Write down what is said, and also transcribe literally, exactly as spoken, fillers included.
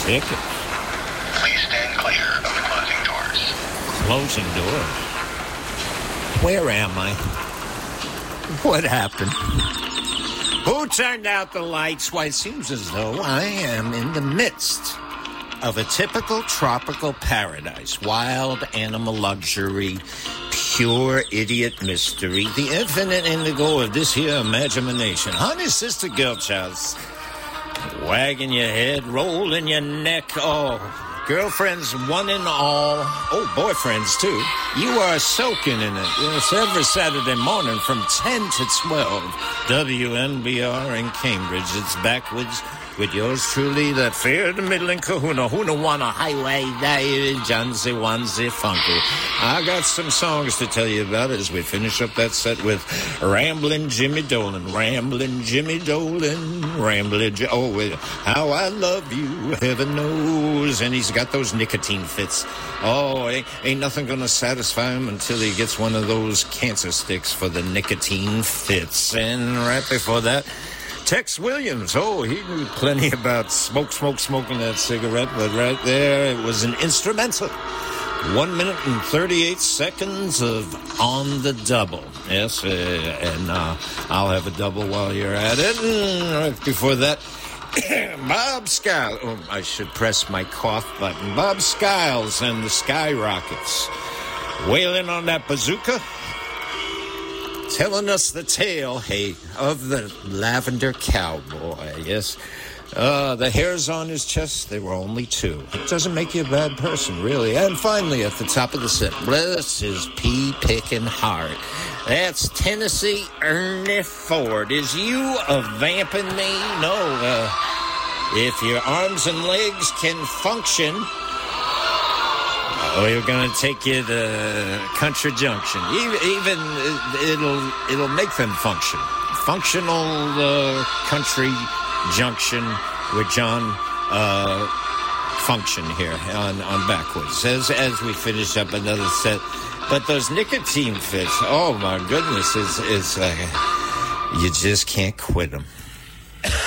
Tickets. Please stand clear of the closing doors. Closing doors? Where am I? What happened? Who turned out the lights? Why, it seems as though I am in the midst of a typical tropical paradise. Wild animal luxury, pure idiot mystery, the infinite indigo of this here imagination. Honey, sister, girl, child, wagging your head, rolling your neck. Oh, girlfriends, one and all. Oh, boyfriends, too. You are soaking in it. Yes, every Saturday morning from ten to twelve. W N B R in Cambridge. It's backwards with yours truly, that fair, the middling kahuna, huna wana highway, Johnsy Wansy Funky. I got some songs to tell you about as we finish up that set with Ramblin' Jimmy Dolan, Ramblin' Jimmy Dolan, Ramblin' J- oh, wait, how I love you, heaven knows. And he's got those nicotine fits. Oh, ain't, ain't nothing gonna satisfy him until he gets one of those cancer sticks for the nicotine fits. And right before that, Tex Williams, oh, he knew plenty about smoke, smoke, smoking that cigarette, but right there, it was an instrumental. One minute and thirty-eight seconds of On the Double. Yes, uh, and uh, I'll have a double while you're at it. And right before that, Bob Skiles. Oh, I should press my cough button. Bob Skiles and the Skyrockets. Wailing on that bazooka. Telling us the tale, hey, of the Lavender Cowboy, yes. Uh, the hairs on his chest, they were only two. It doesn't make you a bad person, really. And finally, at the top of the set, bless his pea-picking heart. That's Tennessee Ernie Ford. Is you a vamping me? No, uh, if your arms and legs can function... Oh, you're going to take you to Country Junction. Even, even it'll it'll make them function. Functional uh, Country Junction with John uh, Function here on, on Backwards as as we finish up another set. But those nicotine fits, oh my goodness, is is uh, you just can't quit them.